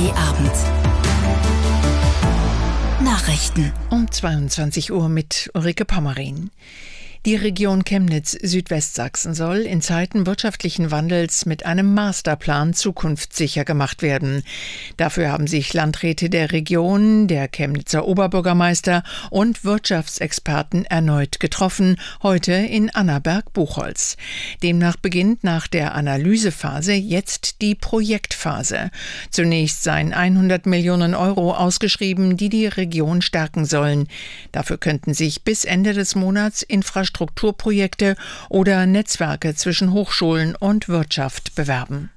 ARD-Abend. Nachrichten. Um 22 Uhr mit Ulrike Pommerin. Die Region Chemnitz-Südwestsachsen soll in Zeiten wirtschaftlichen Wandels mit einem Masterplan zukunftssicher gemacht werden. Dafür haben sich Landräte der Region, der Chemnitzer Oberbürgermeister und Wirtschaftsexperten erneut getroffen, heute in Annaberg-Buchholz. Demnach beginnt nach der Analysephase jetzt die Projektphase. Zunächst seien 100 Millionen Euro ausgeschrieben, die die Region stärken sollen. Dafür könnten sich bis Ende des Monats Infrastrukturprojekte oder Netzwerke zwischen Hochschulen und Wirtschaft bewerben.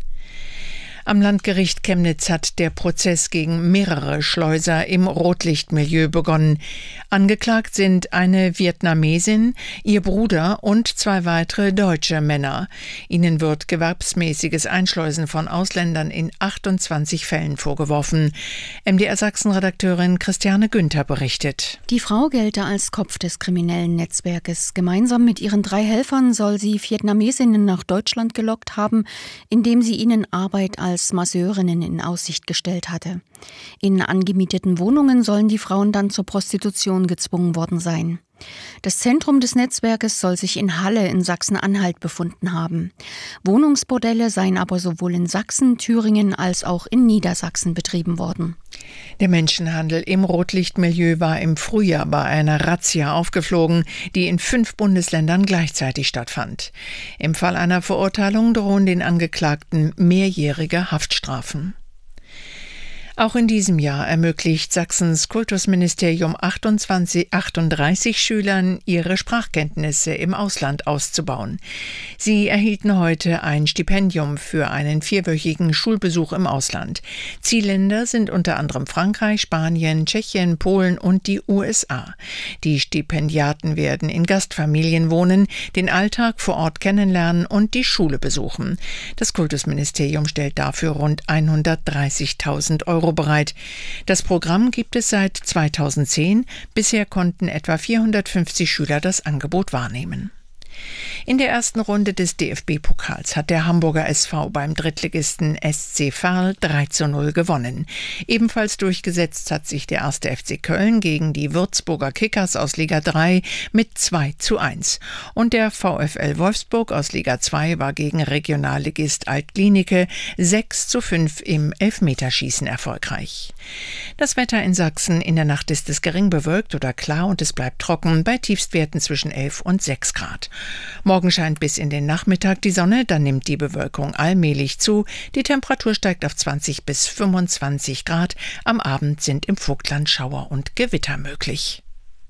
Am Landgericht Chemnitz hat der Prozess gegen mehrere Schleuser im Rotlichtmilieu begonnen. Angeklagt sind eine Vietnamesin, ihr Bruder und 2 weitere deutsche Männer. Ihnen wird gewerbsmäßiges Einschleusen von Ausländern in 28 Fällen vorgeworfen. MDR Sachsen-Redakteurin Christiane Günther berichtet. Die Frau gelte als Kopf des kriminellen Netzwerkes. Gemeinsam mit ihren 3 Helfern soll sie Vietnamesinnen nach Deutschland gelockt haben, indem sie ihnen Arbeit als Masseurinnen in Aussicht gestellt hatte. In angemieteten Wohnungen sollen die Frauen dann zur Prostitution gezwungen worden sein. Das Zentrum des Netzwerkes soll sich in Halle in Sachsen-Anhalt befunden haben. Wohnungsbordelle seien aber sowohl in Sachsen, Thüringen als auch in Niedersachsen betrieben worden. Der Menschenhandel im Rotlichtmilieu war im Frühjahr bei einer Razzia aufgeflogen, die in 5 Bundesländern gleichzeitig stattfand. Im Fall einer Verurteilung drohen den Angeklagten mehrjährige Haftstrafen. Auch in diesem Jahr ermöglicht Sachsens Kultusministerium 38 Schülern, ihre Sprachkenntnisse im Ausland auszubauen. Sie erhielten heute ein Stipendium für einen 4-wöchigen Schulbesuch im Ausland. Zielländer sind unter anderem Frankreich, Spanien, Tschechien, Polen und die USA. Die Stipendiaten werden in Gastfamilien wohnen, den Alltag vor Ort kennenlernen und die Schule besuchen. Das Kultusministerium stellt dafür rund 130.000 Euro bereit. Das Programm gibt es seit 2010. Bisher konnten etwa 450 Schüler das Angebot wahrnehmen. In der ersten Runde des DFB-Pokals hat der Hamburger SV beim Drittligisten SC Verl 3:0 gewonnen. Ebenfalls durchgesetzt hat sich der 1. FC Köln gegen die Würzburger Kickers aus Liga 3 mit 2:1. Und der VfL Wolfsburg aus Liga 2 war gegen Regionalligist Alt-Glienicke 6:5 im Elfmeterschießen erfolgreich. Das Wetter in Sachsen: in der Nacht ist es gering bewölkt oder klar und es bleibt trocken bei Tiefstwerten zwischen 11 und 6 Grad. Morgen scheint bis in den Nachmittag die Sonne, dann nimmt die Bewölkung allmählich zu. Die Temperatur steigt auf 20 bis 25 Grad. Am Abend sind im Vogtland Schauer und Gewitter möglich.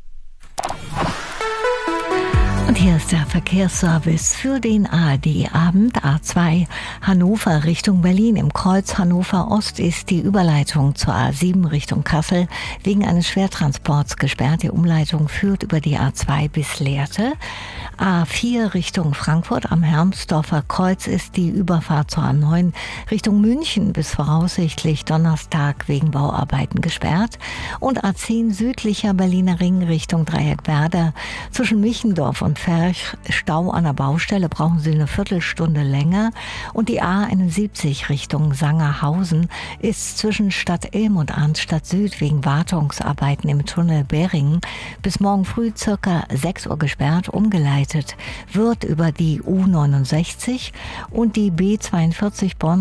Und hier ist der Verkehrsservice für den ARD-Abend. A2 Hannover Richtung Berlin. Im Kreuz Hannover Ost ist die Überleitung zur A7 Richtung Kassel wegen eines Schwertransports gesperrt. Die Umleitung führt über die A2 bis Lehrte. A4 Richtung Frankfurt am Hermsdorfer Kreuz ist die Überfahrt zur A9 Richtung München bis voraussichtlich Donnerstag wegen Bauarbeiten gesperrt. Und A10 südlicher Berliner Ring Richtung Dreieckwerder zwischen Michendorf und Ferch Stau an der Baustelle, brauchen Sie eine Viertelstunde länger. Und die A71 Richtung Sangerhausen ist zwischen Stadt Ilm und Arnstadt Süd wegen Wartungsarbeiten im Tunnel Beringen bis morgen früh circa 6 Uhr gesperrt. Umgeleitet wird über die U69 und die B42 Bonn